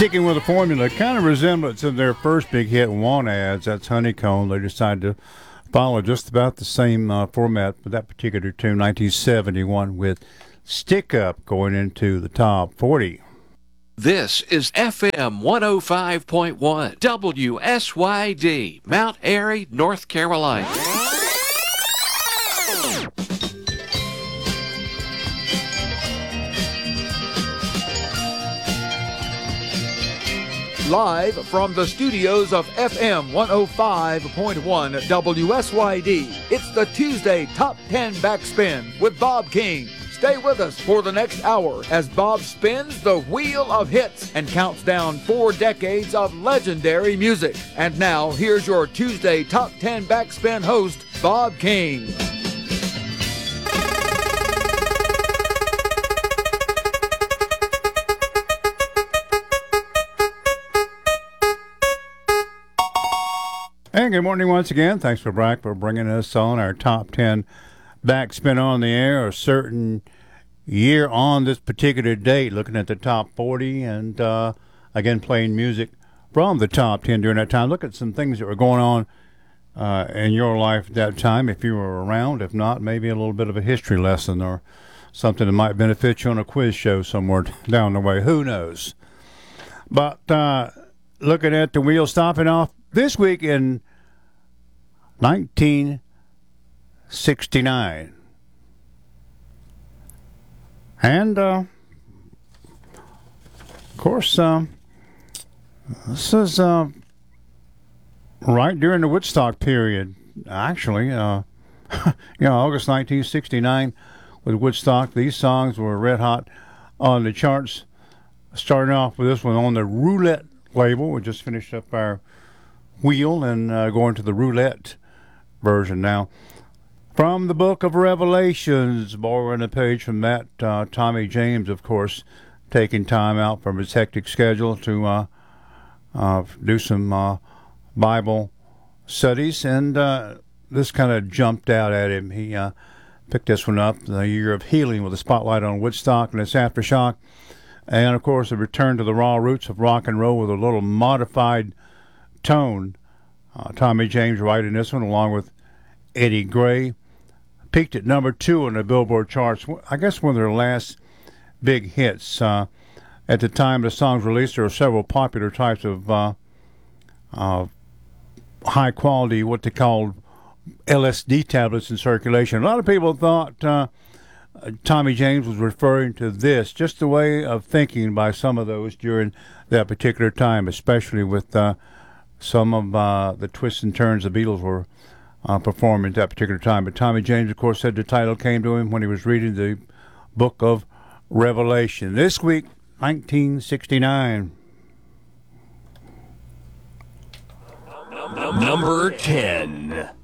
Sticking with the formula, kind of resemblance of their first big hit, Want Ads. That's Honeycomb. They decided to follow just about the same format for that particular tune, 1971, with Stick Up going into the top 40. This is FM 105.1 WSYD, Mount Airy, North Carolina. Live from the studios of FM 105.1 WSYD, it's the Tuesday Top 10 Backspin with Bob King. Stay with us for the next hour as Bob spins the wheel of hits and counts down 4 decades of legendary music. And now, here's your Tuesday Top 10 Backspin host, Bob King. And good morning once again. Thanks for Brack for bringing us on our top 10 backspin on the air, a certain year on this particular date, looking at the top 40 and again playing music from the top 10 during that time. Look at some things that were going on in your life at that time, if you were around. If not, maybe a little bit of a history lesson or something that might benefit you on a quiz show somewhere down the way. Who knows? But looking at the wheel, stopping off this week in 1969. And, of course, this is right during the Woodstock period, actually. August 1969 with Woodstock. These songs were red hot on the charts. Starting off with this one on the Roulette label. We just finished up our wheel and going to the Roulette version now. From the book of Revelations, borrowing a page from that, Tommy James, of course, taking time out from his hectic schedule to do some Bible studies, and this kind of jumped out at him. He picked this one up, the year of healing, with a spotlight on Woodstock and its aftershock, and, of course, a return to the raw roots of rock and roll with a little modified tone. Tommy James writing this one along with Eddie Gray. Peaked at number 2 on the Billboard charts. I guess one of their last big hits. At the time the song's released, there were several popular types of high quality, what they called LSD tablets in circulation. A lot of people thought Tommy James was referring to this, just the way of thinking by some of those during that particular time, especially with some of the twists and turns the Beatles were performing at that particular time. But Tommy James, of course, said the title came to him when he was reading the book of Revelation. This week, 1969. Number 10.